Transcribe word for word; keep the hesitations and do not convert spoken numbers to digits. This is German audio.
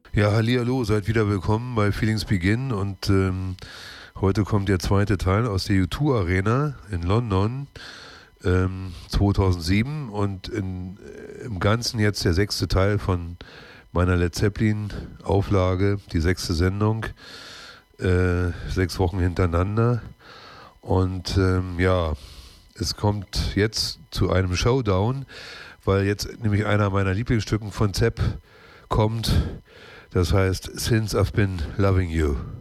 Ja, hallihallo, seid wieder willkommen bei Feelings Begin und ähm, heute kommt der zweite Teil aus der U zwei Arena in London ähm, zweitausendsieben und in, äh, im Ganzen jetzt der sechste Teil von meiner Led Zeppelin Auflage, die sechste Sendung, äh, sechs Wochen hintereinander und ähm, ja, es kommt jetzt zu einem Showdown, weil jetzt nämlich einer meiner Lieblingsstücken von Zepp kommt. Das heißt, Since I've Been Loving You.